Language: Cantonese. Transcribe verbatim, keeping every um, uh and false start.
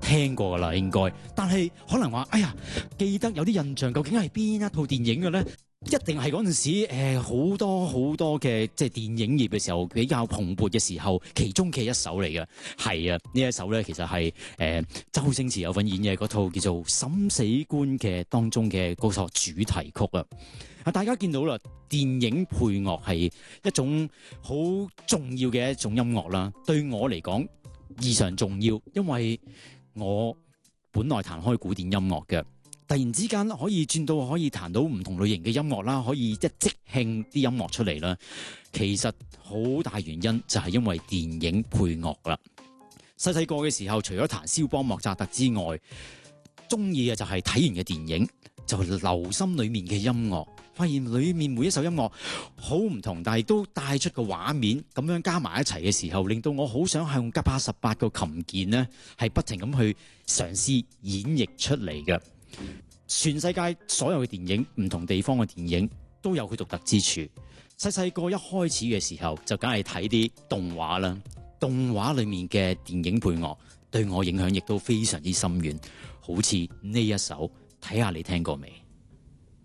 聽過噶啦，應該。但係可能話，哎呀，記得有啲印象，究竟係邊一套電影嘅咧？一定係嗰陣時誒好、呃、多好多嘅即係電影業嘅時候比較蓬勃嘅時候，其中嘅一首嚟嘅。係啊，呢一首咧其實係誒、呃、周星馳有份演嘅嗰套叫做《審死官》嘅當中嘅嗰首主題曲啊。啊，大家見到啦，電影配樂係一種好重要嘅一種音樂啦。對我嚟講異常重要，因為我本來彈開古典音樂嘅。突然之間可以轉到可以彈到唔同類型嘅音樂啦，可以一即興啲音樂出嚟啦。其實好大原因就係因為電影配樂啦。細細個嘅時候，除咗彈肖邦、莫扎特之外，中意嘅就係睇完嘅電影，就留心裏面嘅音樂，發現裏面每一首音樂好唔同，但係都帶出個畫面，咁樣加埋一齊嘅時候，令到我好想用吉他十八個琴鍵呢，係不停咁去嘗試演繹出嚟嘅。全世界所有嘅電影，唔同地方嘅電影都有佢獨特之處。細細個一開始嘅時候就梗係睇啲動畫啦，動畫裏面嘅電影配樂對我影響亦都非常之深遠。好似呢一首，睇下你聽過未？